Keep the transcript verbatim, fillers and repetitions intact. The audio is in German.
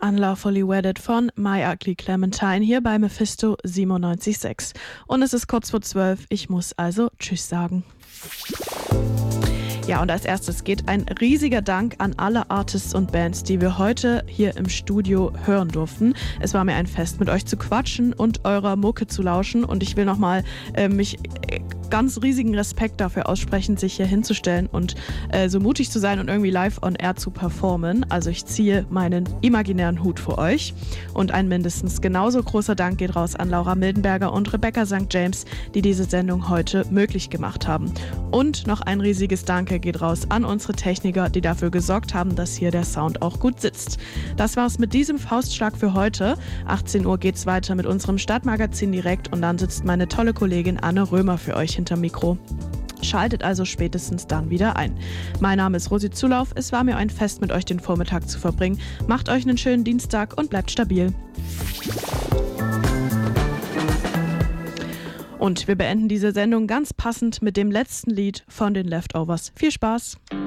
Unlawfully Wedded von My Ugly Clementine hier bei Mephisto siebenundneunzig Komma sechs. Und es ist kurz vor zwölf, ich muss also Tschüss sagen. Ja, und als erstes geht ein riesiger Dank an alle Artists und Bands, die wir heute hier im Studio hören durften. Es war mir ein Fest, mit euch zu quatschen und eurer Mucke zu lauschen. Und ich will nochmal äh, mich äh, ganz riesigen Respekt dafür aussprechen, sich hier hinzustellen und äh, so mutig zu sein und irgendwie live on air zu performen. Also ich ziehe meinen imaginären Hut vor euch. Und ein mindestens genauso großer Dank geht raus an Laura Mildenberger und Rebecca Sankt James, die diese Sendung heute möglich gemacht haben. Und noch ein riesiges Danke geht raus an unsere Techniker, die dafür gesorgt haben, dass hier der Sound auch gut sitzt. Das war's mit diesem Faustschlag für heute. achtzehn Uhr geht's weiter mit unserem Stadtmagazin direkt und dann sitzt meine tolle Kollegin Anne Römer für euch hinterm Mikro. Schaltet also spätestens dann wieder ein. Mein Name ist Rosi Zulauf. Es war mir ein Fest, mit euch den Vormittag zu verbringen. Macht euch einen schönen Dienstag und bleibt stabil. Und wir beenden diese Sendung ganz passend mit dem letzten Lied von den Leftovers. Viel Spaß!